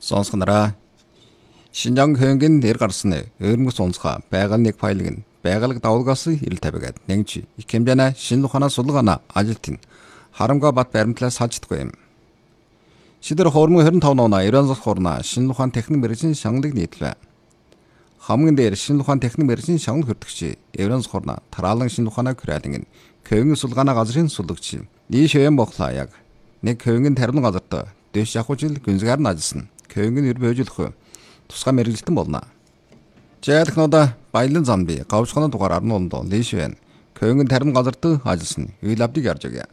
Сонсгонараа. Шинжаан хөнгөн нэр гарсны өрмөс онцгой байгаль нэг файлыг нь байгаль давуулгаас ирэл тавигаад нэгж их хэмжээний шинэ ухаанаа судалгаана ажилтна. Харамга бат баримтлаас салждаггүй юм. Шидэр хормон 25 нуна 90 хорна шинэ ухаан техник мэргэжийн шагналыг нийтлвэ. Хамгийн дээр шинэ ухаан техник мэргэжийн шагнал хүртэгч 90 хорна тараалан шинэ ухаанаа күрэлэн кöyгийн судалгааны газрын судлагч Лиш Шуян бохлаа яг нэг кöyгийн тарим газарт дэш явах жил гүнзгээр нь ажилласан. Кöyгийн өр бөжөлөх тусгай мэрэгжилтэн болно. Жаалхнуудаа баялан замби гавчханы дугаар 10 Лиш Шуян кöyгийн тарим газарт ажилласан. Үйлавдыг ярьж өгье.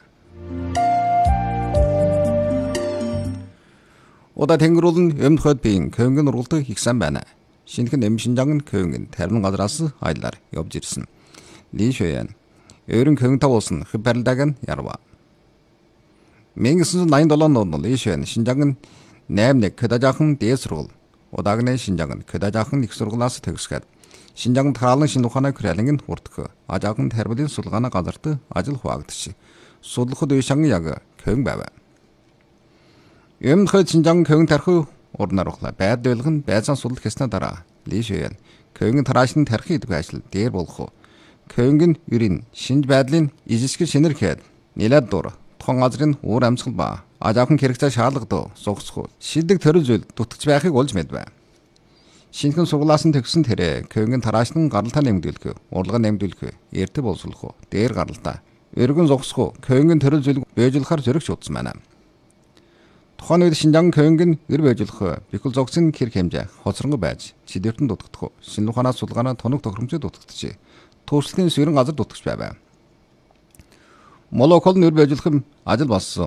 Ода тэнгэрүүл нь өмнөхөд биеийн кöyгийн ургалдаг их сайн байна. Шинэхэн эмшинжан кöyгийн тарим газраас аялаар явж ирсэн. Лиш Шуян өөрийн кöyгийн тав уусан хөв барилдааг нь ярва. 1987 онд Лиш Шуян Шинжаан 8-1 Көдөжаахан дээд сургууль. Удаагны Шинжаан Көдөжаахан их сургуулиас төгсгээд Шинжаан тараалан шинэ ухаанаа күрэлэн хүртэх ажаахан тарбилын судалгааны газарт ажил хуваагдчих. Судлахад үе шанган яг кöyг байв. Өмнөхөд Шинжаан кöyгийн тархи урнаар ухлаа. Байд байлгын байцаан судлах хэснэ дараа Лиш Шуян кöyгийн тараашны тархи идэх ажил дээр болох кöyгийн ерийн шинж байдлын ижисгэр шинэрхэд нэлээд дур тухайн газрын уур амьсгал ба ажаахан хэрэгцээ шаардлагатай зогсох шилдэг төрөл зүйл дутгч байхыг олж мэдвэ. Шинэхэн сургуулиас нь төгссөн тэрэ кöyгийн тараашны гаралтай нэмэгдүүлэх, урлагаа нэмэгдүүлэх, эртэ боловсруулах, дээр гаралтай, өргөн зогсох, кöyгийн төрөл зүйл бэжүүлэхээр зөрөгч утсан байна. Тухайн үед Шинжаан кöyгийн эр бэжүүлэх, бихэл зогсын хэрэг хэмжээ хоцронгой байж, чидэртэн дутагдах, шинэ ухаанаа судалгааны тоног тохиромжтой дутагдчих. Туршлагын сэрэн газар дутагч байв. Молокол нэр бэжүүлэх ажил болсон.